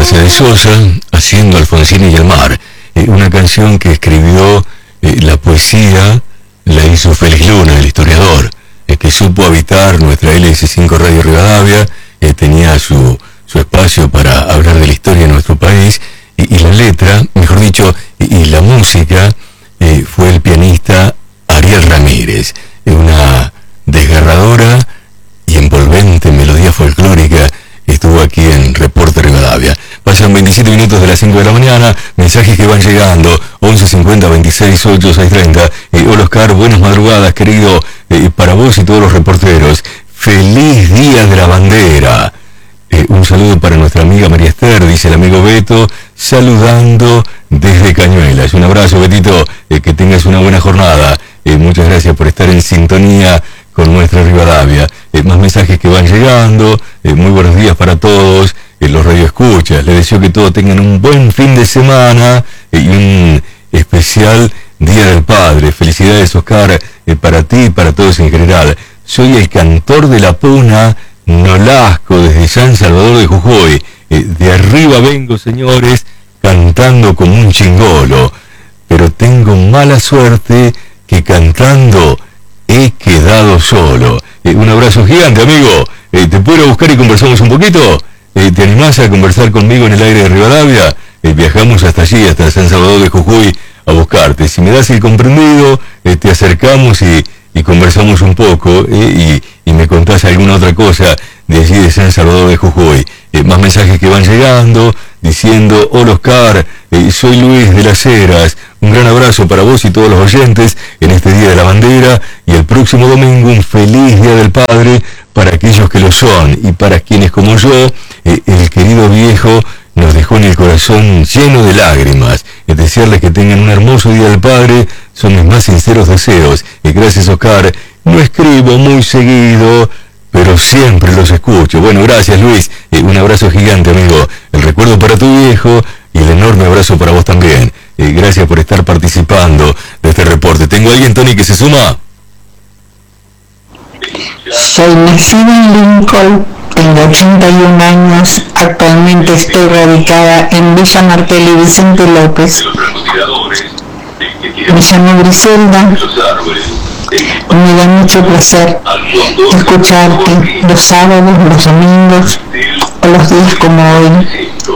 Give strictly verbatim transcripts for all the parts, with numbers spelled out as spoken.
Mercedes Sosa, haciendo Alfonsín y el mar, eh, una canción que escribió eh, la poesía, la hizo Félix Luna, el historiador, eh, que supo habitar nuestra L S cinco Radio Rivadavia, eh, tenía su, su espacio para hablar de la historia de nuestro país, y, y la letra, mejor dicho, y, y la música, eh, fue el pianista Ariel Ramírez, eh, una desgarradora y envolvente melodía folclórica. Estuvo aquí en Reporte Rivadavia. Pasan veintisiete minutos de las cinco de la mañana, mensajes que van llegando, once cincuenta veintiséis ocho seis treinta. Eh, hola Oscar, buenas madrugadas, querido, eh, para vos y todos los reporteros. Feliz Día de la Bandera. Eh, un saludo para nuestra amiga María Esther, dice el amigo Beto, saludando desde Cañuelas. Un abrazo, Betito, eh, que tengas una buena jornada. Eh, muchas gracias por estar en sintonía con nuestra Rivadavia. Eh, más mensajes que van llegando, eh, muy buenos días para todos, eh, los radioescuchas. Les deseo que todos tengan un buen fin de semana eh, y un especial Día del Padre. Felicidades, Oscar, eh, para ti y para todos en general. Soy el cantor de la Puna, Nolasco, desde San Salvador de Jujuy. Eh, de arriba vengo, señores, cantando como un chingolo, pero tengo mala suerte que cantando he quedado solo. Eh, un abrazo gigante, amigo. Eh, ¿Te puedo ir a buscar y conversamos un poquito? Eh, ¿Te animás a conversar conmigo en el aire de Rivadavia? Eh, viajamos hasta allí, hasta San Salvador de Jujuy, a buscarte. Si me das el comprendido, eh, te acercamos y, y conversamos un poco, eh, y, y me contás alguna otra cosa de allí de San Salvador de Jujuy. Eh, más mensajes que van llegando, diciendo, hola Oscar, eh, soy Luis de las Heras. Un gran abrazo para vos y todos los oyentes en este Día de la Bandera, y el próximo domingo un feliz Día del Padre para aquellos que lo son, y para quienes como yo, eh, el querido viejo nos dejó en el corazón lleno de lágrimas. Es desearles que tengan un hermoso Día del Padre son mis más sinceros deseos. Y gracias, Oscar. No escribo muy seguido, pero siempre los escucho. Bueno, gracias, Luis. Eh, un abrazo gigante, amigo. El recuerdo para tu viejo y el enorme abrazo para vos también. Eh, gracias por estar participando de este reporte. ¿Tengo a alguien, Tony, que se suma? Soy nacida en Lincoln, tengo ochenta y un años, actualmente estoy radicada en Villa Martel y Vicente López. Me llamo Griselda. Me da mucho placer escucharte los sábados, los domingos o los días como hoy,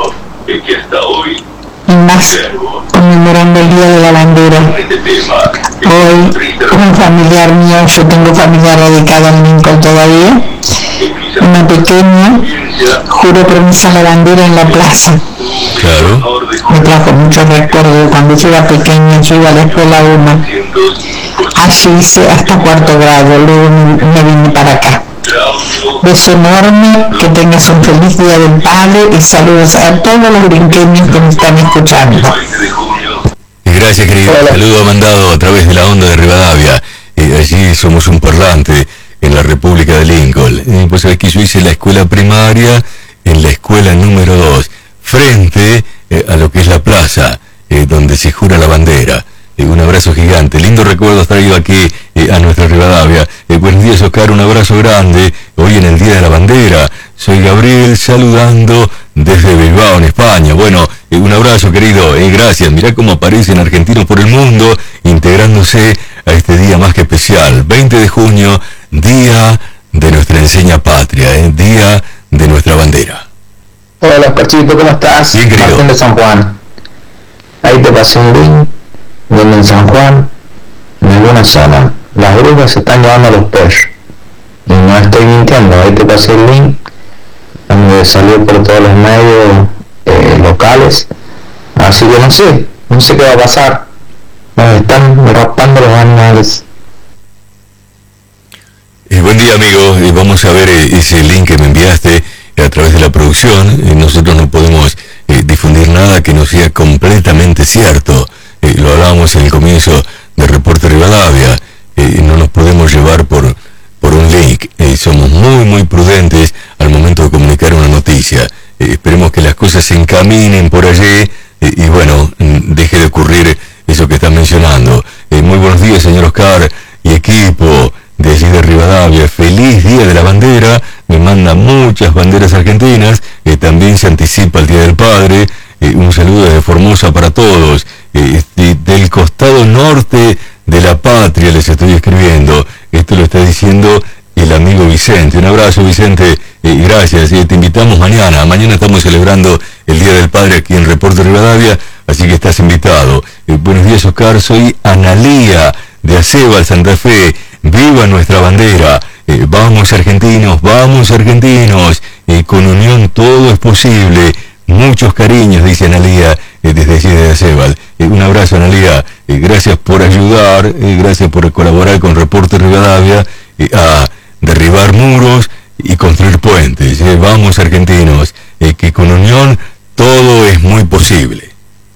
y más conmemorando el Día de la Bandera. Hoy un familiar mío, yo tengo familiar radicado en Lincoln todavía, una pequeña, juró promesa a la bandera en la plaza. Claro. Me trajo muchos recuerdos de cuando yo era pequeña. Yo iba a la escuela uno, allí hice hasta cuarto grado, luego me vine para acá. Beso enorme, que tengas un feliz Día del Padre y saludos a todos los brinqueños que me están escuchando. Gracias, querido. Hola. Saludo mandado a través de la onda de Rivadavia. Eh, allí somos un parlante en la República de Lincoln. Eh, pues sabés que yo hice la escuela primaria en la escuela número dos, frente eh, a lo que es la plaza, eh, donde se jura la bandera. Eh, un abrazo gigante. Lindo recuerdo estar traído aquí eh, a nuestra Rivadavia. Eh, buenos días, Oscar. Un abrazo grande. Hoy en el Día de la Bandera. Soy Gabriel, saludando desde Bilbao, en España. Bueno, eh, un abrazo, querido. Eh, gracias. Mirá cómo aparecen argentinos por el mundo, integrándose a este día más que especial. veinte de junio, Día de nuestra enseña patria, eh, Día de nuestra bandera. Hola, Oscarcito, ¿cómo estás? Bien, querido. Martín de San Juan. Ahí te pasé un link, donde en San Juan, en alguna zona, las brujas se están llevando a los pollos. Y no estoy mintiendo, ahí te pasé el link, donde salió por todos los medios eh, locales. Así que no sé, no sé qué va a pasar. Nos están raptando los animales. Eh, buen día, amigo. Eh, vamos a ver eh, ese link que me enviaste eh, a través de la producción. Eh, nosotros no podemos eh, difundir nada que no sea completamente cierto. Eh, lo hablábamos en el comienzo de Reporte Rivadavia. Eh, no nos podemos llevar por, por un link. Eh, somos muy, muy prudentes al momento de comunicar una noticia. Eh, esperemos que las cosas se encaminen por allí eh, y bueno, deje de ocurrir eso que están mencionando. Eh, muy buenos días, señor Oscar y equipo de allí de Rivadavia. Feliz Día de la Bandera. Me manda muchas banderas argentinas. Eh, también se anticipa el Día del Padre. Eh, un saludo desde Formosa para todos. Eh, este, del costado norte de la patria les estoy escribiendo. Esto lo está diciendo el amigo Vicente. Un abrazo, Vicente, eh, gracias. Eh, te invitamos mañana. Mañana estamos celebrando el Día del Padre aquí en Reporte Rivadavia, así que estás invitado. Eh, buenos días, Oscar. Soy Analía de Acebal, Santa Fe. ¡Viva nuestra bandera! Eh, vamos argentinos, vamos argentinos. Eh, con unión todo es posible. Muchos cariños, dice Analía, eh, desde allí de Acebal. Eh, un abrazo, Analía. Eh, gracias por ayudar, eh, gracias por colaborar con Reporte Rivadavia eh, a derribar muros y construir puentes. Eh, vamos argentinos, eh, que con unión todo es muy posible.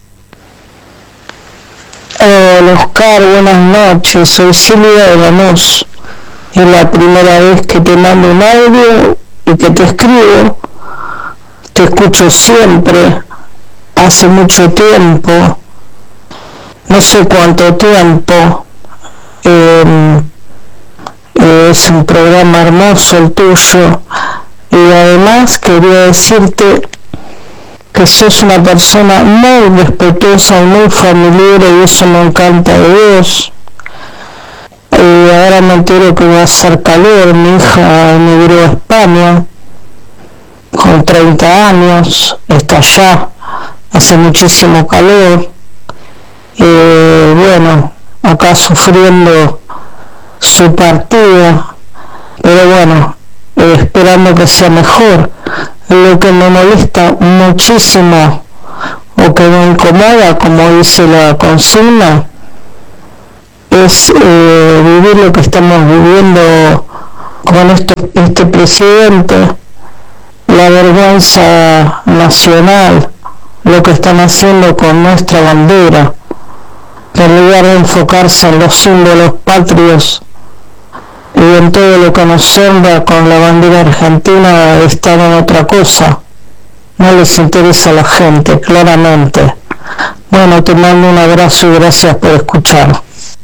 Hola Oscar, buenas noches, soy Silvia de Lanús. Es la primera vez que te mando un audio y que te escribo. Te escucho siempre, hace mucho tiempo, no sé cuánto tiempo. Eh, es un programa hermoso el tuyo, y además quería decirte que sos una persona muy respetuosa y muy familiar, y eso me encanta de vos. Y ahora me entero que va a hacer calor. Mi hija emigró a España con treinta años, está allá, hace muchísimo calor. Y bueno, acá sufriendo su partida, pero bueno, eh, esperando que sea mejor. Lo que me molesta muchísimo o que me incomoda, como dice la consigna, es eh, vivir lo que estamos viviendo con esto, este presidente, la vergüenza nacional, lo que están haciendo con nuestra bandera, que en lugar de enfocarse en los símbolos patrios y en todo lo que nos honra con la bandera argentina, están en otra cosa. No les interesa a la gente, claramente. Bueno, te mando un abrazo y gracias por escuchar.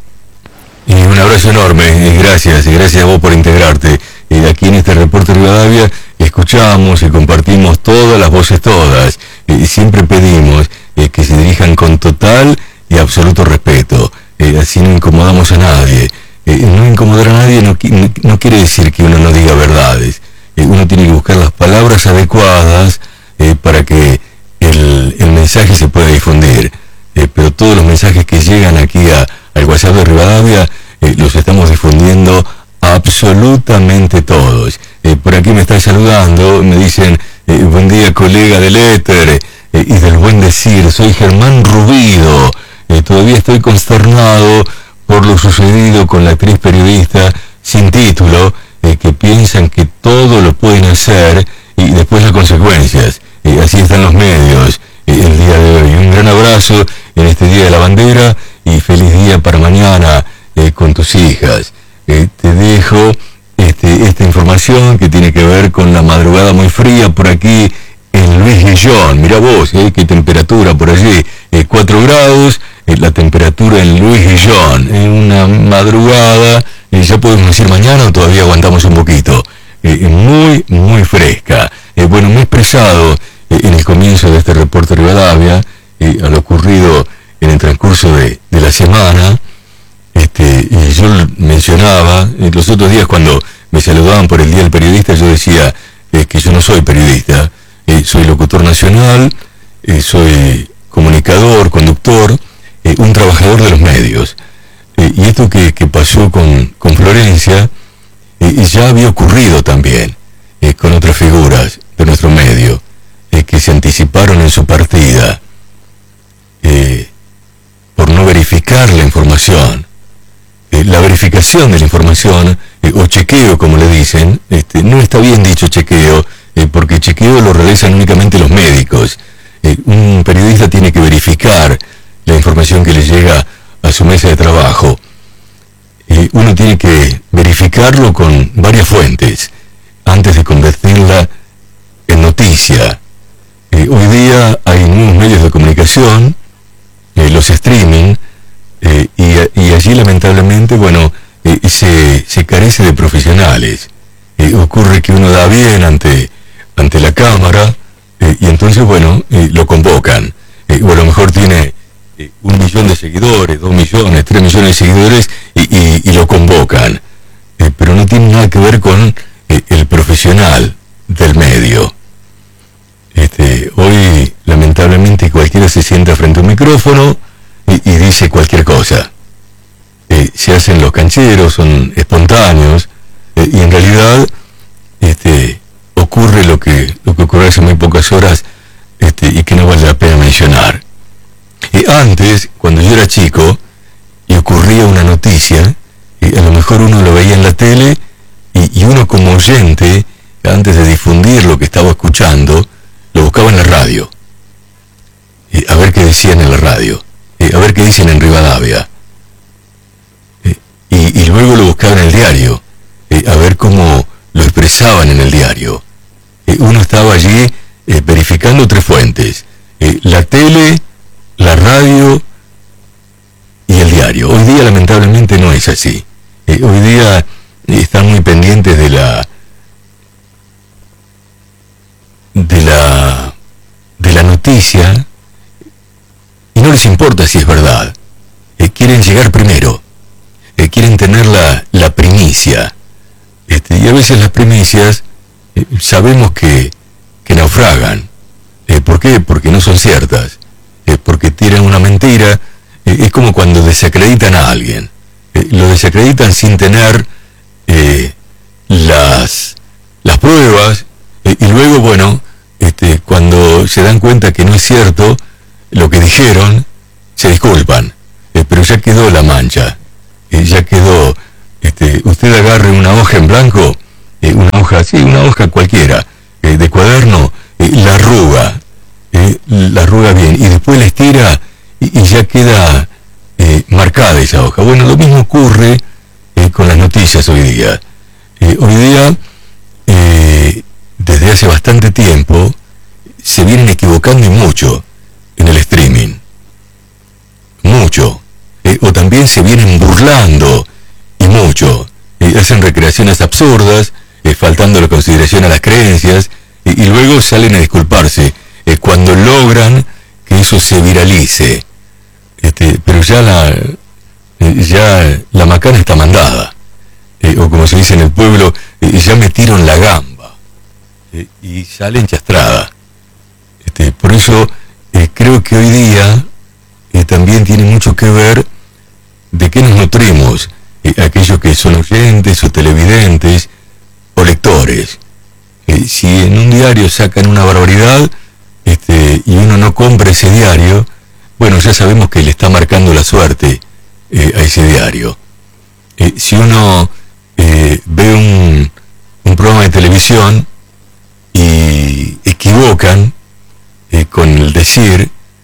Y un abrazo enorme, y gracias, y gracias a vos por integrarte. Y aquí en este Reporte Rivadavia escuchamos y compartimos todas las voces, todas. Y siempre pedimos eh, que se dirijan con total y absoluto respeto. Eh, así no incomodamos a nadie. Eh, no incomodar a nadie no, no quiere decir que uno no diga verdades. Eh, uno tiene que buscar las palabras adecuadas eh, para que el, el mensaje se pueda difundir. Eh, pero todos los mensajes que llegan aquí a, al WhatsApp de Rivadavia eh, los estamos difundiendo absolutamente todos. Eh, por aquí me están saludando, me dicen, eh, buen día colega del éter eh, y del buen decir, soy Germán Rubido. Eh, todavía estoy consternado por lo sucedido con la actriz periodista sin título, eh, que piensan que todo lo pueden hacer y después las consecuencias. Eh, así están los medios eh, el día de hoy. Un gran abrazo en este Día de la Bandera y feliz día para mañana eh, con tus hijas. Eh, te dejo este, esta información que tiene que ver con la madrugada muy fría por aquí en Luis Guillón. Mira vos, eh, qué temperatura por allí, eh, cuatro grados. La temperatura en Luis Guillón, en una madrugada, eh, ya podemos decir mañana o todavía aguantamos un poquito, eh, muy, muy fresca. Eh, bueno, me he expresado eh, en el comienzo de este Reporte Rivadavia, eh, a lo ocurrido en el transcurso de, de la semana. Este, y yo mencionaba, eh, los otros días cuando me saludaban por el Día del Periodista, yo decía eh, que yo no soy periodista, eh, soy locutor nacional, eh, soy comunicador, conductor, Eh, un trabajador de los medios. Eh, y esto que, que pasó con, con Florencia eh, ya había ocurrido también eh, con otras figuras de nuestro medio eh, que se anticiparon en su partida eh, por no verificar la información. Eh, la verificación de la información eh, o chequeo, como le dicen, este, no está bien dicho chequeo, eh, porque chequeo lo realizan únicamente los médicos. Eh, un periodista tiene que verificar la información que le llega a su mesa de trabajo. Eh, uno tiene que verificarlo con varias fuentes antes de convertirla en noticia. Eh, hoy día hay nuevos medios de comunicación, eh, los streaming, eh, y, y allí lamentablemente, bueno, eh, se, se carece de profesionales. Eh, ocurre que uno da bien ante, ante la cámara, eh, entonces, bueno, eh, lo convocan. Eh, o a lo mejor tiene eh, un millón de seguidores, dos millones, tres millones de seguidores y, y, y lo convocan. Eh, pero no tiene nada que ver con eh, el profesional del medio. Este, hoy, lamentablemente, cualquiera se sienta frente a un micrófono y, y dice cualquier cosa. Eh, se hacen los cancheros, son espontáneos, eh, y en realidad este, ocurre lo que, lo que ocurrió hace muy pocas horas, este, y que no vale la pena mencionar. Eh, antes, cuando yo era chico, y ocurría una noticia, eh, a lo mejor uno lo veía en la tele, y, y uno como oyente, antes de difundir lo que estaba escuchando, lo buscaba en la radio, eh, a ver qué decían en la radio, eh, a ver qué dicen en Rivadavia, eh, y, y luego lo buscaba en el diario, eh, a ver cómo lo expresaban en el diario. Eh, uno estaba allí eh, verificando tres fuentes, eh, la tele, la radio y el diario. Hoy día lamentablemente no es así. Eh, hoy día eh, están muy pendientes de la de la de la noticia y no les importa si es verdad. Eh, quieren llegar primero, eh, quieren tener la, la primicia, este, y a veces las primicias eh, sabemos que, que naufragan. Eh, ¿por qué? Porque no son ciertas, eh, porque tiran una mentira. Eh, es como cuando desacreditan a alguien, eh, lo desacreditan sin tener eh, las las pruebas, eh, y luego, bueno, este, cuando se dan cuenta que no es cierto lo que dijeron, se disculpan, eh, pero ya quedó la mancha, eh, ya quedó. Este, usted agarre una hoja en blanco, eh, una hoja, sí, una hoja cualquiera, eh, de cuaderno, eh, la arruga, eh, la arruga bien, y después la estira y, y ya queda eh, marcada esa hoja. Bueno, lo mismo ocurre eh, con las noticias hoy día. Eh, hoy día, eh, desde hace bastante tiempo, se vienen equivocando y mucho en el streaming. Mucho. Eh, o también se vienen burlando y mucho. Eh, hacen recreaciones absurdas, eh, faltando la consideración a las creencias, eh, y luego salen a disculparse eh, cuando logran que eso se viralice. Este, pero ya la, eh, ya la macana está mandada. Eh, o como se dice en el pueblo, eh, ya metieron la gamba. Eh, y sale enchastrada. Este, por eso eh, creo que hoy día eh, también tiene mucho que ver de qué nos nutrimos, eh, aquellos que son oyentes o televidentes o lectores. Eh, si en un diario sacan una barbaridad este, y uno no compra ese diario, bueno, ya sabemos que le está marcando la suerte eh, a ese diario. Eh, si uno eh, ve un, un programa de televisión y equivocan eh, con el decir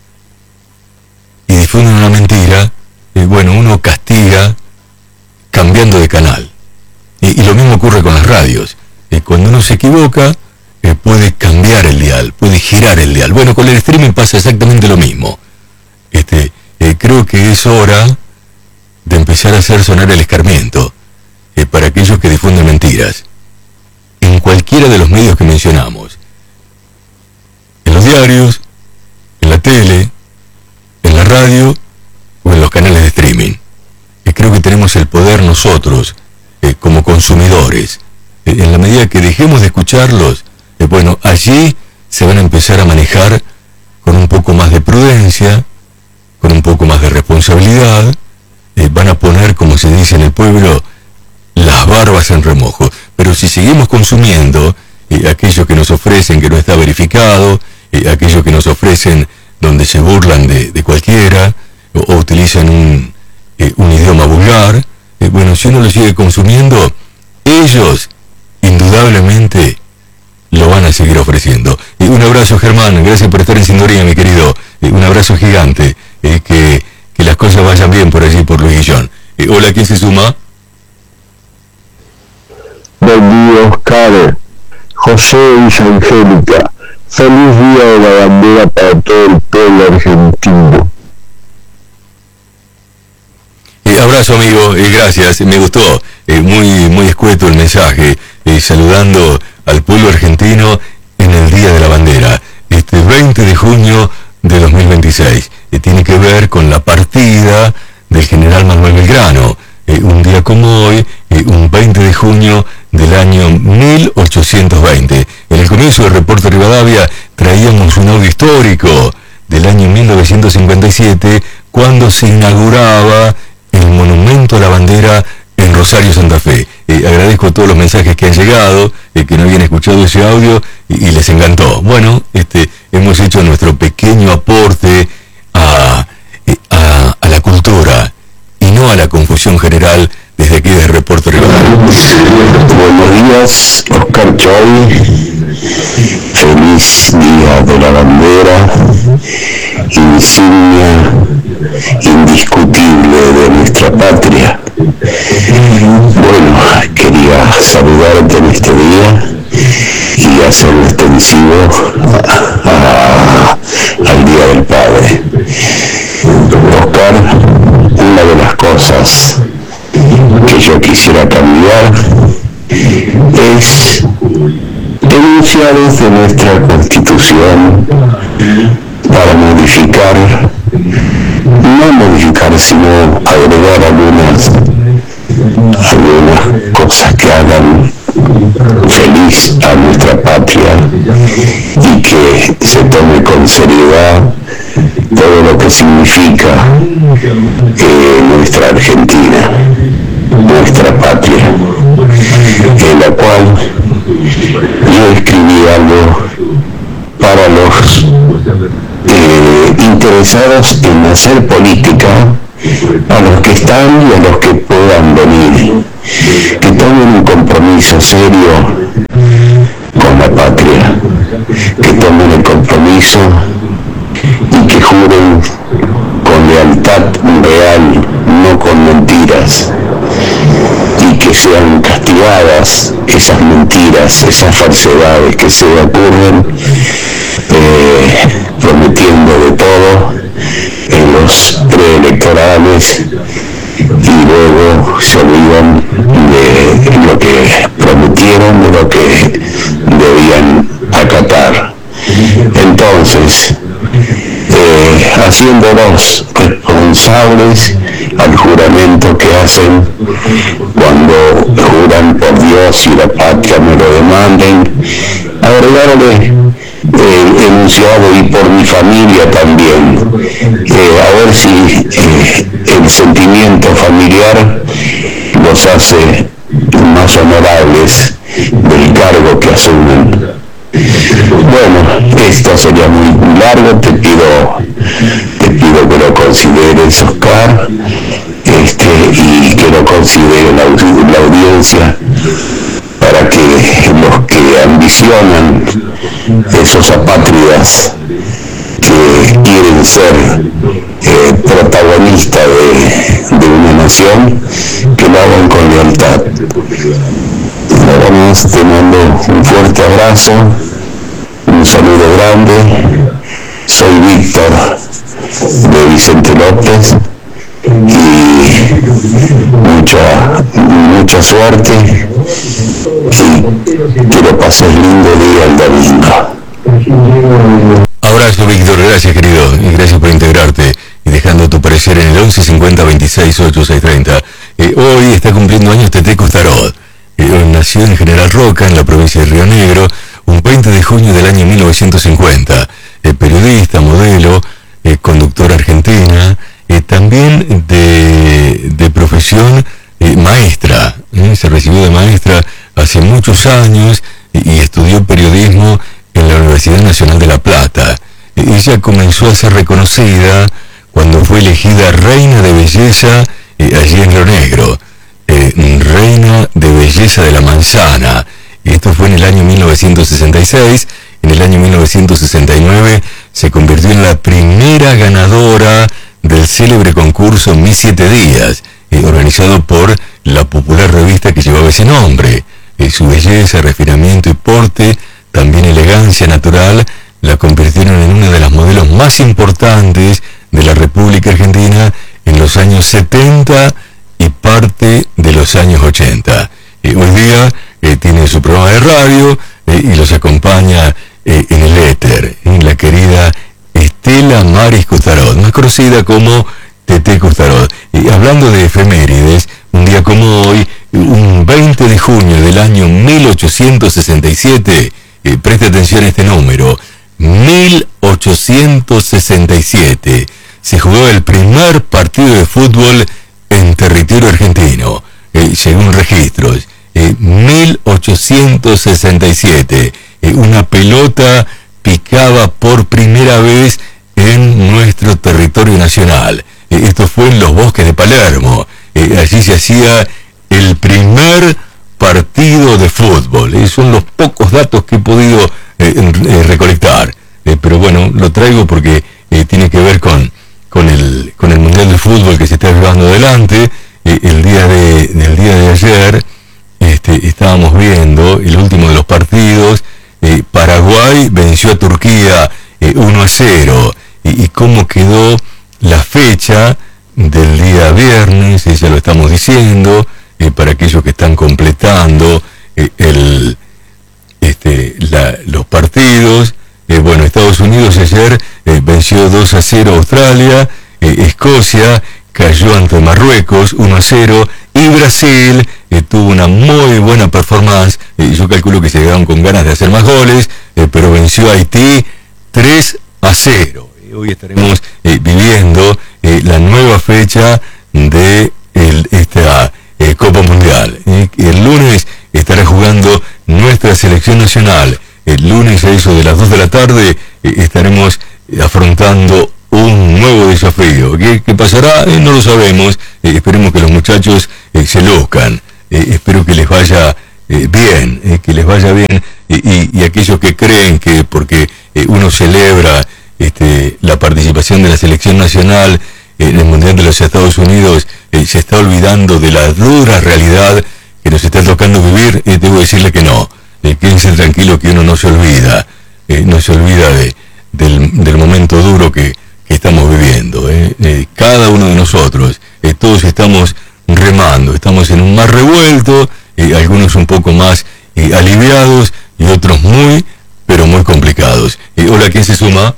y difunden una mentira, eh, bueno, uno castiga cambiando de canal. Y, y lo mismo ocurre con las radios. Eh, cuando uno se equivoca, eh, puede cambiar el dial, puede girar el dial. Bueno, con el streaming pasa exactamente lo mismo. Este, eh, creo que es hora de empezar a hacer sonar el escarmiento eh, para aquellos que difunden mentiras. En cualquiera de los medios que mencionamos. En los diarios, en la tele, en la radio o en los canales de streaming. Eh, creo que tenemos el poder nosotros, eh, como consumidores. Eh, en la medida que dejemos de escucharlos, eh, bueno, allí se van a empezar a manejar con un poco más de prudencia, con un poco más de responsabilidad, eh, van a poner, como se dice en el pueblo, las barbas en remojo. Pero si seguimos consumiendo eh, aquello que nos ofrecen que no está verificado, eh, aquello que nos ofrecen donde se burlan de, de cualquiera, o, o utilizan un, eh, un idioma vulgar, eh, bueno, si uno lo sigue consumiendo, ellos indudablemente lo van a seguir ofreciendo. Eh, un abrazo, Germán, gracias por estar en sintonía, mi querido. Eh, un abrazo gigante, eh, que, que las cosas vayan bien por allí, por Luis Guillón. Eh, hola, ¿quién se suma? Buen día, Oscar. José de Villa Angélica. Feliz Día de la Bandera para todo el pueblo argentino. Eh, abrazo, amigo, eh, gracias, me gustó, eh, muy muy escueto el mensaje, eh, saludando al pueblo argentino en el Día de la Bandera. Este veinte junio de dos mil veintiséis. Eh, tiene que ver con la partida del general Manuel Belgrano. Eh, un día como hoy, eh, un veinte de junio del año mil ochocientos veinte. En el comienzo del Reporte Rivadavia traíamos un audio histórico del año mil novecientos cincuenta y siete, cuando se inauguraba el Monumento a la Bandera en Rosario, Santa Fe. Eh, agradezco a todos los mensajes que han llegado, eh, que no habían escuchado ese audio y, y les encantó. Bueno, este, hemos hecho nuestro pequeño aporte a, a, a la cultura y no a la confusión general desde aquí de Reporte Rivadavia. Buenos días, Oscar Choy. Feliz Día de la Bandera, insignia indiscutible de nuestra patria. Bueno, quería saludarte en este día y hacerlo extensivo a, a, al Día del Padre. Oscar, una de las cosas que yo quisiera cambiar es enunciados de nuestra Constitución para modificar, no modificar, sino agregar algunas, algunas cosas que hagan feliz a nuestra patria y que se tome con seriedad todo lo que significa eh, nuestra Argentina, nuestra patria, en la cual yo escribí algo para los eh, interesados en hacer política, a los que están y a los que puedan venir, que tomen un compromiso serio con la patria, que tomen el compromiso y que juren con lealtad real, no con mentiras, y que sean castigadas esas mentiras, esas falsedades que se ocurren eh, prometiendo de todo en los preelectorales y luego se olvidan de lo que prometieron, de lo que debían acatar. Entonces, eh, haciéndonos responsables al juramento que hacen cuando juran por Dios y la patria me lo demanden, agregarle el enunciado y por mi familia también, eh, a ver si eh, el sentimiento familiar los hace más honorables del cargo que asumen. Bueno, esto sería muy largo, te pido, te pido que lo consideres, Oscar, este, y que lo considere la, la audiencia, para que los que ambicionan, esos apátridas que quieren ser eh, protagonistas de, de una nación, que lo hagan con lealtad. Nada más, te mando un fuerte abrazo, un saludo grande. Soy Víctor de Vicente López y mucha, mucha suerte y que lo pases lindo día el domingo. Abrazo, Víctor, gracias, querido, y gracias por integrarte y dejando tu parecer en el once cincuenta veintiséis ochenta y seis treinta. Eh, hoy está cumpliendo años Tete Costarot. Eh, nació en General Roca, en la provincia de Río Negro, un veinte de junio del año mil novecientos cincuenta. Eh, periodista, modelo, eh, conductora argentina, eh, también de, de profesión eh, maestra. Eh, se recibió de maestra hace muchos años y, y estudió periodismo en la Universidad Nacional de La Plata. Eh, ella comenzó a ser reconocida cuando fue elegida reina de belleza eh, allí en Río Negro. Eh, reina de belleza de la manzana. Y esto fue en el año mil novecientos sesenta y seis. En el año mil novecientos sesenta y nueve se convirtió en la primera ganadora del célebre concurso Mis Siete Días, eh, organizado por la popular revista que llevaba ese nombre. Eh, su belleza, refinamiento y porte, también elegancia natural, la convirtieron en una de las modelos más importantes de la República Argentina en los años setenta y parte de los años ochenta. Eh, hoy día eh, tiene su programa de radio eh, y los acompaña eh, en el éter, en la querida María Maris Custarot, más conocida como Teté Custarot. Y hablando de efemérides, un día como hoy, un veinte de junio del año mil ochocientos sesenta y siete, eh, preste atención a este número, mil ochocientos sesenta y siete, se jugó el primer partido de fútbol en territorio argentino, eh, según registros. Eh, mil ochocientos sesenta y siete, eh, una pelota picaba por primera vez en nuestro territorio nacional. Eh, esto fue en los bosques de Palermo. Eh, allí se hacía el primer partido de fútbol. Eh, son los pocos datos que he podido eh, eh, recolectar. Eh, pero bueno, lo traigo porque eh, tiene que ver con, con, el, con el Mundial de Fútbol que se está llevando adelante. Eh, el día de, del día de ayer este, estábamos viendo el último de los partidos. Eh, Paraguay venció a Turquía eh, uno a cero. Y, y cómo quedó la fecha del día viernes, eh, ya lo estamos diciendo, eh, para aquellos que están completando eh, el, este, la, los partidos. Eh, bueno, Estados Unidos ayer eh, venció dos a cero a Australia, eh, Escocia cayó ante Marruecos uno a cero, y Brasil eh, tuvo una muy buena performance. Eh, yo calculo que se quedaron con ganas de hacer más goles, eh, pero venció a Haití tres a cero. Eh, hoy estaremos eh, viviendo eh, la nueva fecha de el, esta eh, Copa Mundial. Eh, el lunes estará jugando nuestra selección nacional. El lunes a eso de las dos de la tarde eh, estaremos afrontando un nuevo desafío. ¿Qué, qué pasará? Eh, no lo sabemos. Eh, esperemos que los muchachos eh, se luzcan. Eh, espero que les vaya eh, bien, eh, que les vaya bien. Eh, y, y aquellos que creen que porque eh, uno celebra este, la participación de la selección nacional en el Mundial de los Estados Unidos, eh, se está olvidando de la dura realidad que nos está tocando vivir, eh, debo decirle que no. Eh, quédense tranquilo que uno no se olvida, eh, no se olvida de, del, del momento duro que, que estamos viviendo. Eh. Eh, cada uno de nosotros, eh, todos estamos remando, estamos en un mar revuelto, eh, algunos un poco más eh, aliviados y otros muy, pero muy complicados. Eh, hola, ¿quién se suma?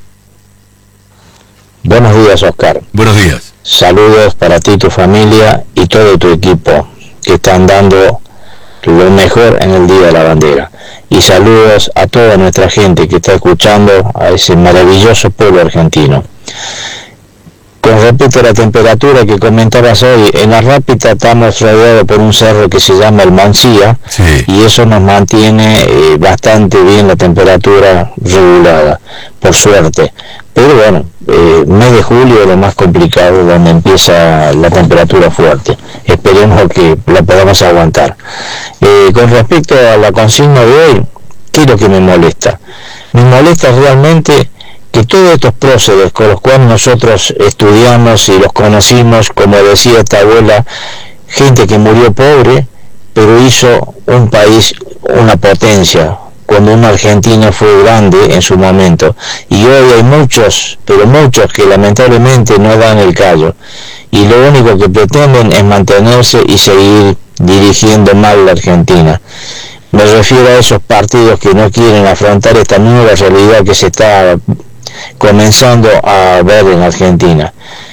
Buenos días, Oscar. Buenos días. Saludos para ti, tu familia y todo tu equipo que están dando lo mejor en el Día de la Bandera. Y saludos a toda nuestra gente que está escuchando a ese maravilloso pueblo argentino. Con respecto a la temperatura que comentabas hoy, en la Rápita estamos rodeados por un cerro que se llama el Mansía, sí, y eso nos mantiene eh, bastante bien la temperatura regulada, por suerte. Pero bueno, eh, mes de julio es lo más complicado, donde empieza la temperatura fuerte. Esperemos que la podamos aguantar. Eh, con respecto a la consigna de hoy, ¿qué es lo que me molesta? Me molesta realmente que todos estos próceres con los cuales nosotros estudiamos y los conocimos, como decía esta abuela, gente que murió pobre, pero hizo un país una potencia, cuando un argentino fue grande en su momento. Y hoy hay muchos, pero muchos que lamentablemente no dan el callo, y lo único que pretenden es mantenerse y seguir dirigiendo mal la Argentina. Me refiero a esos partidos que no quieren afrontar esta nueva realidad que se está comenzando a ver en Argentina.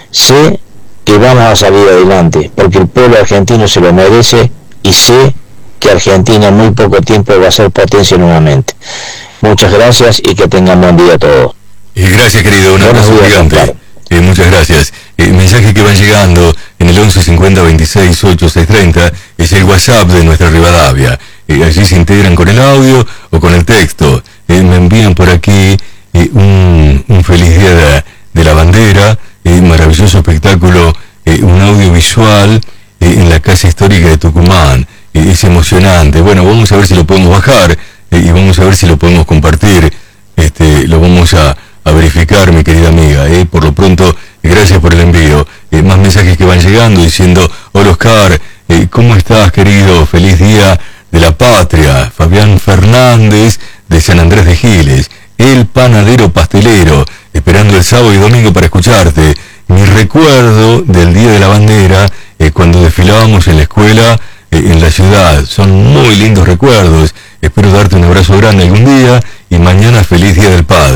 Sé que vamos a salir adelante, porque el pueblo argentino se lo merece, y sé que Argentina en muy poco tiempo va a ser potencia nuevamente. Muchas gracias y que tengan buen día a todos. Y gracias, querido, un abrazo gigante. Eh, muchas gracias. Eh, mensajes que van llegando en el once cincuenta veintiséis ochenta y seis treinta es el WhatsApp de nuestra Rivadavia. Eh, allí se integran con el audio o con el texto. Eh, me envían por aquí eh, un, un feliz día de, de la bandera, eh, maravilloso espectáculo, eh, un audiovisual eh, en la Casa Histórica de Tucumán. Eh, es emocionante. Bueno, vamos a ver si lo podemos bajar eh, y vamos a ver si lo podemos compartir. Este, lo vamos a, a verificar, mi querida amiga. Eh. Por lo pronto, gracias por el envío. Eh, más mensajes que van llegando diciendo: hola Oscar, eh, ¿cómo estás, querido? Feliz día de la patria. Fabián Fernández de San Andrés de Giles, el panadero pastelero, esperando el sábado y domingo para escucharte. Mi recuerdo del Día de la Bandera, eh, cuando desfilábamos en la escuela, eh, en la ciudad. Son muy lindos recuerdos. Espero darte un abrazo grande algún día, y mañana feliz Día del Padre.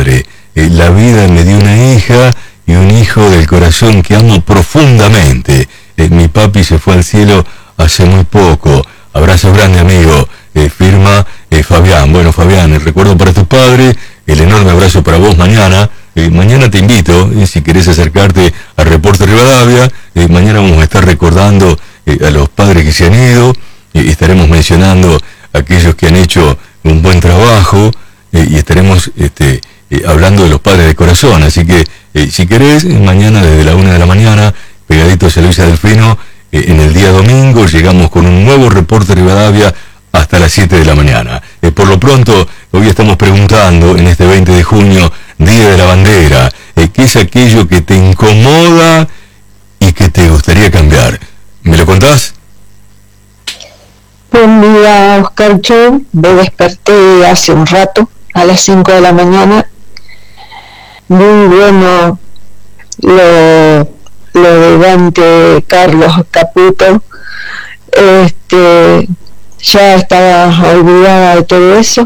eh, la vida me dio una hija y un hijo del corazón que amo profundamente. Eh, mi papi se fue al cielo hace muy poco. Abrazo grande, amigo. Eh, firma eh, Fabián. Bueno, Fabián, el recuerdo para tu padre, el enorme abrazo para vos mañana. Eh, mañana te invito, eh, si querés acercarte al Reporte Rivadavia, eh, mañana vamos a estar recordando eh, a los padres que se han ido, eh, estaremos mencionando a aquellos que han hecho un buen trabajo, eh, y estaremos este, eh, hablando de los padres de corazón. Así que, eh, si querés, mañana desde la una de la mañana, pegaditos a Luisa Delfino, eh, en el día domingo, llegamos con un nuevo Reporte Rivadavia hasta las siete de la mañana. Eh, por lo pronto, hoy estamos preguntando, en este veinte de junio, Día de la Bandera, eh, ¿qué es aquello que te incomoda y que te gustaría cambiar? ¿Me lo contás? Buen día, Oscar. Yo me desperté hace un rato, a las cinco de la mañana. Muy bueno lo, lo de Dante Carlos Caputo. Este, ya estaba olvidada de todo eso.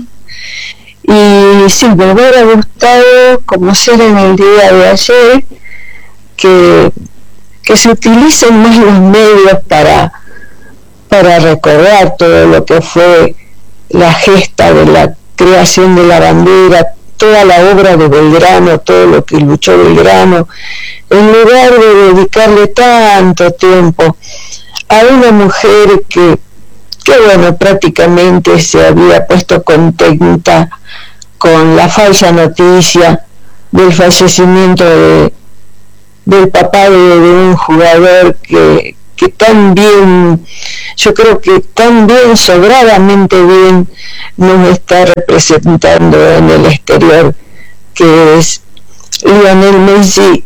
Y sí, me hubiera gustado conocer en el día de ayer que, que se utilicen más los medios para para recordar todo lo que fue la gesta de la creación de la bandera, toda la obra de Belgrano, todo lo que luchó Belgrano, en lugar de dedicarle tanto tiempo a una mujer que, que bueno, prácticamente se había puesto contenta con la falsa noticia del fallecimiento de, del papá de, de un jugador que que tan bien, yo creo que tan bien, sobradamente bien, nos está representando en el exterior, que es Lionel Messi,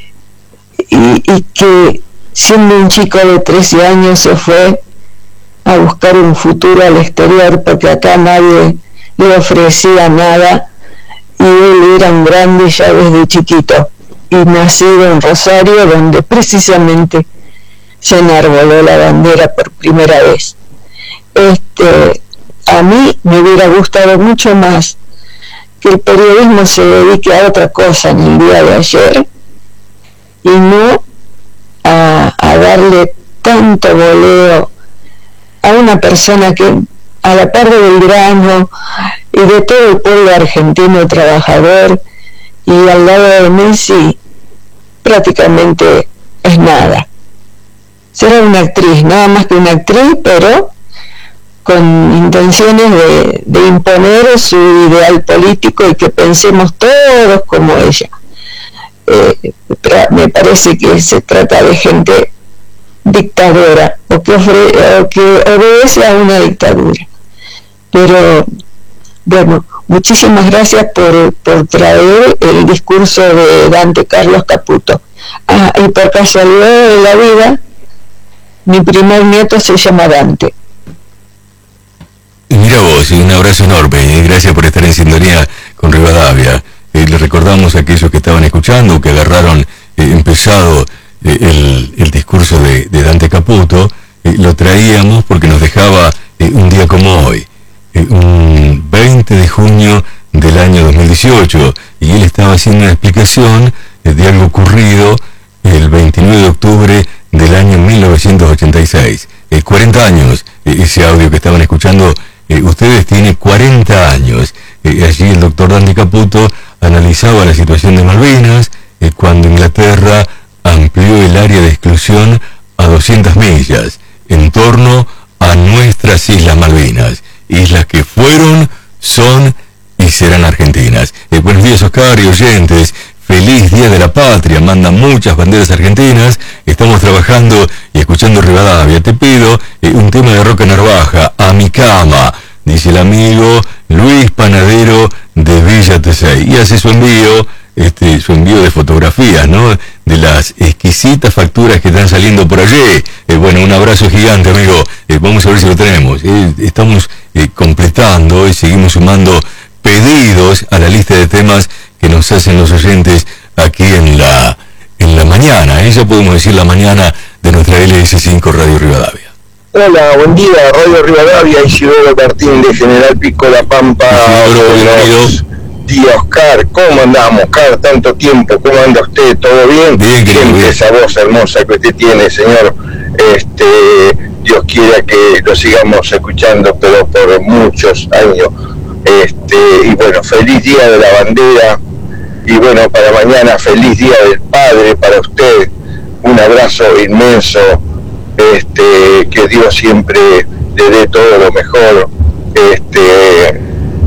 y, y que siendo un chico de trece años se fue a buscar un futuro al exterior, porque acá nadie le ofrecía nada, y él era un grande ya desde chiquito, y nacido en Rosario, donde precisamente se enarboló la bandera por primera vez. Este, a mí me hubiera gustado mucho más que el periodismo se dedique a otra cosa en el día de ayer y no a, a darle tanto voleo a una persona que, a la par de Belgrano y de todo el pueblo argentino trabajador, y al lado de Messi prácticamente es nada. Será una actriz, nada más que una actriz, pero con intenciones de, de imponer su ideal político y que pensemos todos como ella. Eh, me parece que se trata de gente dictadora o que, ofre, o que obedece a una dictadura. Pero bueno, muchísimas gracias por, por traer el discurso de Dante Carlos Caputo. Ah, y por casualidad de la vida, mi primer nieto se llama Dante. Mira vos, un abrazo enorme, y gracias por estar en sintonía con Rivadavia. Eh, le recordamos a aquellos que estaban escuchando, que agarraron eh, empezado eh, el, el discurso de, de Dante Caputo, eh, lo traíamos porque nos dejaba eh, un día como hoy, eh, un veinte de junio del año dos mil dieciocho, y él estaba haciendo una explicación eh, de algo ocurrido el veintinueve de octubre del año mil novecientos ochenta y seis. Eh, cuarenta años, eh, ese audio que estaban escuchando eh, ustedes tiene cuarenta años. Eh, allí el doctor Dante Caputo analizaba la situación de Malvinas, eh, cuando Inglaterra amplió el área de exclusión a doscientas millas, en torno a nuestras Islas Malvinas, islas que fueron, son y serán argentinas. Eh, buenos días, Oscar y oyentes. Feliz Día de la Patria, mandan muchas banderas argentinas, estamos trabajando y escuchando Rivadavia. Te pido eh, un tema de Roca Narvaja, A mi cama, dice el amigo Luis Panadero de Villa Tesey, y hace su envío, este, su envío de fotografías, ¿no?, de las exquisitas facturas que están saliendo por allí. Eh, bueno, un abrazo gigante, amigo. Eh, vamos a ver si lo tenemos. Eh, estamos eh, completando y seguimos sumando pedidos a la lista de temas que nos hacen los oyentes aquí en la en la mañana, ¿eh? Ya podemos decir la mañana de nuestra L S cinco Radio Rivadavia. Hola, buen día, Radio Rivadavia, Isidoro Martín de General Pico, La Pampa. Isidoro, bienvenido. día, Oscar. ¿Cómo andamos, Oscar? Tanto tiempo, ¿cómo anda usted? ¿Todo bien? Bien, Siempre bien. Esa voz hermosa que usted tiene, señor. Este, Dios quiera que lo sigamos escuchando, pero por muchos años. Este, y bueno, feliz día de la bandera. Y bueno, para mañana, feliz día del padre para usted. Un abrazo inmenso. Este, que Dios siempre le dé todo lo mejor. Este,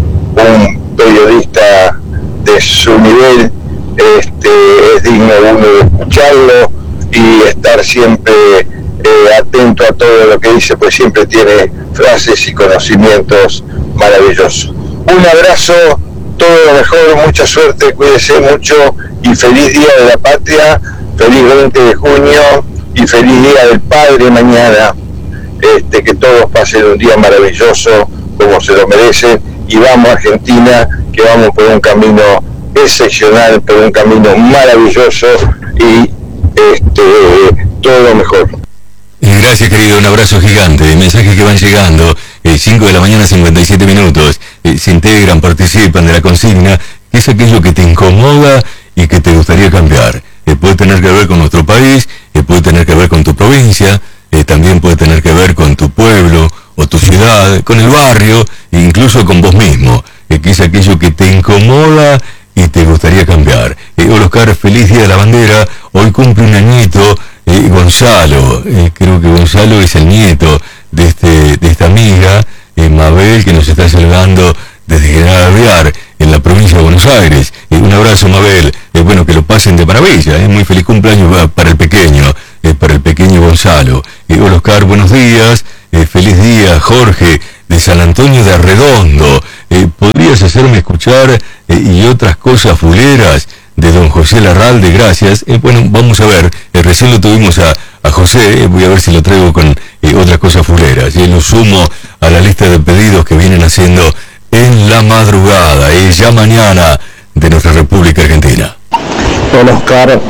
un periodista de su nivel, este, es digno uno de escucharlo y estar siempre eh, atento a todo lo que dice, pues siempre tiene frases y conocimientos maravillosos. Un abrazo, todo lo mejor, mucha suerte, cuídese mucho y feliz día de la patria, feliz veinte de junio y feliz día del padre mañana. Este, que todos pasen un día maravilloso como se lo merecen y vamos a Argentina, que vamos por un camino excepcional, por un camino maravilloso y este, todo lo mejor. Eh, gracias, querido, un abrazo gigante. Mensajes que van llegando, eh, cinco de la mañana, cincuenta y siete minutos, eh, se integran, participan de la consigna, que es aquello que te incomoda y que te gustaría cambiar. Eh, puede tener que ver con nuestro país, eh, puede tener que ver con tu provincia, eh, también puede tener que ver con tu pueblo o tu ciudad, con el barrio, e incluso con vos mismo, eh, que es aquello que te incomoda y te gustaría cambiar. Eh, hola, Oscar, feliz día de la bandera. Hoy cumple un añito eh, Gonzalo, eh, creo que Gonzalo es el nieto de este de esta amiga, eh, Mabel, que nos está saludando desde General Alvear, en la provincia de Buenos Aires. Eh, un abrazo, Mabel. Eh, bueno, que lo pasen de maravilla. Eh, muy feliz cumpleaños para el pequeño, eh, para el pequeño Gonzalo. Eh, hola, Oscar, buenos días. Eh, feliz día, Jorge, de San Antonio de Arredondo. Eh, ¿Podrías hacerme escuchar eh, y otras cosas fuleras de don José Larralde? Gracias. Eh, bueno, vamos a ver. Eh, recién lo tuvimos a, a José. Eh, voy a ver si lo traigo con eh, otras cosas fuleras. Eh, lo sumo a la lista de pedidos que vienen haciendo en la madrugada. Eh, ya mañana de nuestra República Argentina. Hola, Oscar.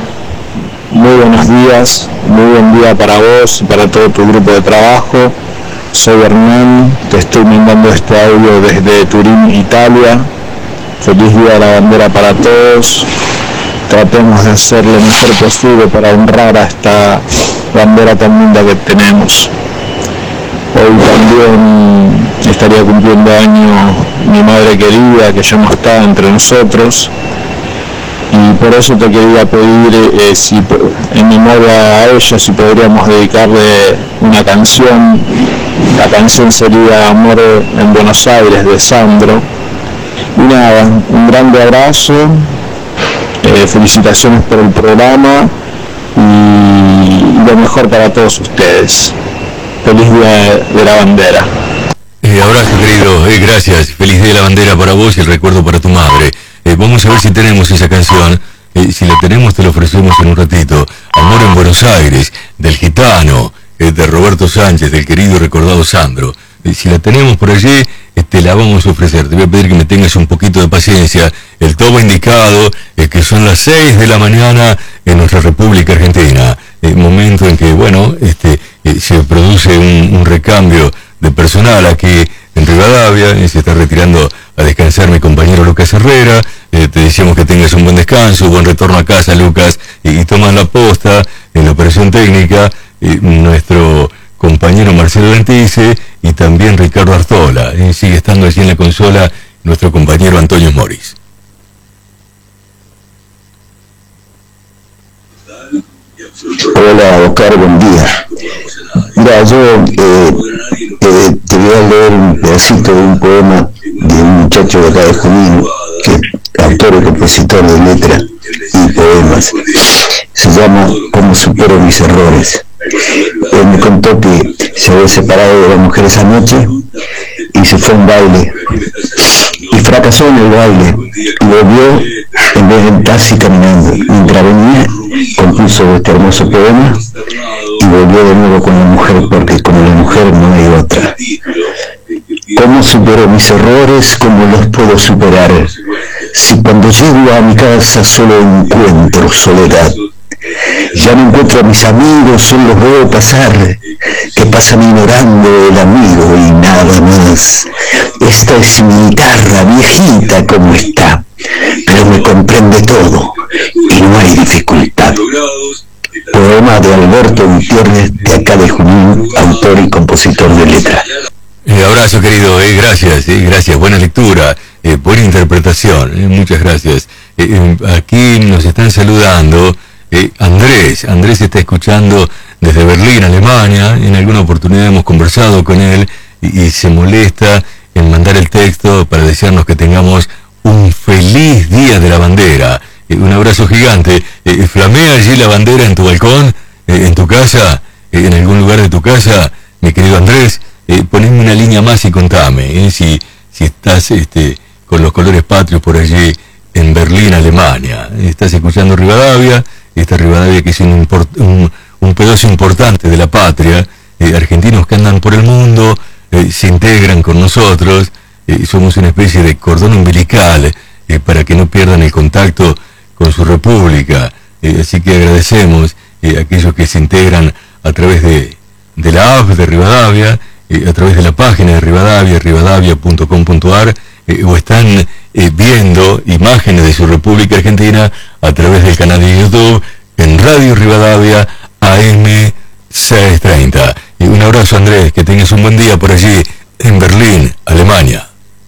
Muy buenos días. Muy buen día para vos y para todo tu grupo de trabajo. Soy Hernán, te estoy mandando este audio desde Turín, Italia. Feliz día de la bandera para todos. Tratemos de hacer lo mejor posible para honrar a esta bandera tan linda que tenemos. Hoy también estaría cumpliendo años mi madre querida, que ya no está entre nosotros. Y por eso te quería pedir, eh, si en memoria a ella, si podríamos dedicarle una canción. La canción sería Amor en Buenos Aires, de Sandro. Y nada, un grande abrazo, eh, felicitaciones por el programa y lo mejor para todos ustedes. Feliz día de la bandera. Eh, abrazo, querido, eh, gracias. Feliz día de la bandera para vos y el recuerdo para tu madre. Eh, vamos a ver si tenemos esa canción. Eh, si la tenemos, te la ofrecemos en un ratito. Amor en Buenos Aires, del Gitano, eh, de Roberto Sánchez, del querido y recordado Sandro. Eh, si la tenemos por allí, eh, te la vamos a ofrecer. Te voy a pedir que me tengas un poquito de paciencia. El todo indicado es que son las seis de la mañana en nuestra República Argentina. Eh, momento en que, bueno, este, eh, se produce un, un recambio de personal aquí en Rivadavia. Eh, se está retirando a descansar mi compañero Lucas Herrera. Eh, te decíamos que tengas un buen descanso, buen retorno a casa, Lucas, y, y toman la posta en la operación técnica eh, nuestro compañero Marcelo Lentice y también Ricardo Artola. Eh, sigue estando allí en la consola nuestro compañero Antonio Moris. Hola, Oscar, buen día. Mira, yo eh, eh, te voy a leer un pedacito de un poema de un muchacho de acá de Junín, que es autor y compositor de letras y poemas. Se llama ¿Cómo supero mis errores? Él me contó que se había separado de la mujer esa noche y se fue a un baile y fracasó en el baile y volvió en vez de en taxi caminando. Mientras venía, compuso este hermoso poema y volvió de nuevo con la mujer, porque como la mujer no hay otra. ¿Cómo supero mis errores? ¿Cómo los puedo superar? Si cuando llego a mi casa solo encuentro soledad. Ya no encuentro a mis amigos, solo los veo pasar, que pasan ignorando el amigo y nada más. Esta es mi guitarra, viejita como está. Dios me comprende todo y no hay dificultad. Poema de Alberto Gutiérrez, de acá de Junín, autor y compositor de letra. Eh, abrazo, querido, eh, gracias, eh, gracias, buena lectura, eh, buena interpretación, eh, muchas gracias. Eh, eh, aquí nos están saludando, eh, Andrés, Andrés está escuchando desde Berlín, Alemania, en alguna oportunidad hemos conversado con él y, y se molesta en mandar el texto para desearnos que tengamos un feliz Día de la Bandera. Eh, un abrazo gigante. Eh, ¿Flamea allí la bandera en tu balcón, eh, en tu casa, eh, en algún lugar de tu casa, mi querido Andrés? Eh, poneme una línea más y contame, eh, si, si estás este, con los colores patrios por allí en Berlín, Alemania. Estás escuchando Rivadavia, esta Rivadavia que es un, import, un, un pedazo importante de la patria, eh, argentinos que andan por el mundo, eh, se integran con nosotros, eh, somos una especie de cordón umbilical eh, para que no pierdan el contacto con su república, eh, así que agradecemos eh, a aquellos que se integran a través de, de la app de Rivadavia, eh, a través de la página de Rivadavia, rivadavia punto com punto ar, eh, o están eh, viendo imágenes de su República Argentina a través del canal de YouTube en Radio Rivadavia A M seiscientos treinta. Y un abrazo, Andrés, que tengas un buen día por allí en Berlín, Alemania.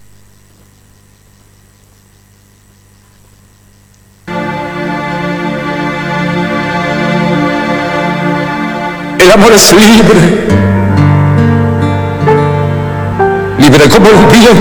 El amor es libre, libre como el viento.